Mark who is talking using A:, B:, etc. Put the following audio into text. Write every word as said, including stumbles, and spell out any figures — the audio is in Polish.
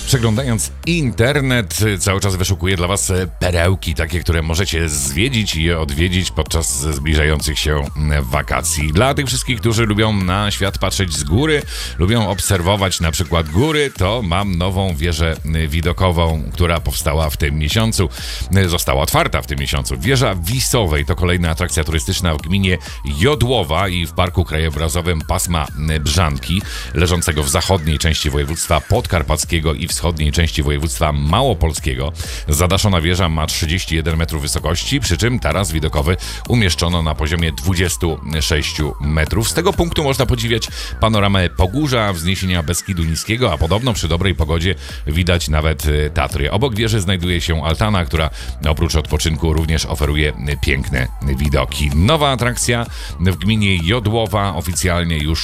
A: Przeglądając internet, cały czas wyszukuję dla was perełki, takie, które możecie zwiedzić i odwiedzić podczas zbliżających się wakacji. Dla tych wszystkich, którzy lubią na świat patrzeć z góry, lubią obserwować na przykład góry, to mam nową wieżę widokową, która powstała w tym miesiącu. Została otwarta w tym miesiącu. Wieża Wisowej to kolejna atrakcja turystyczna w gminie Jodłowa i w Parku Krajobrazowym Pasma Brzanki, leżącego w zachodniej części województwa podkarpackiego i wschodniej części województwa małopolskiego. Zadaszona wieża ma trzydzieści jeden metrów wysokości, przy czym taras widokowy umieszczono na poziomie dwudziestu sześciu metrów. Z tego punktu można podziwiać panoramę Pogórza, wzniesienia Beskidu Niskiego, a podobno przy dobrej pogodzie widać nawet Tatry. Obok wieży znajduje się altana, która oprócz odpoczynku również oferuje piękne widoki. Nowa atrakcja w gminie Jodłowa oficjalnie już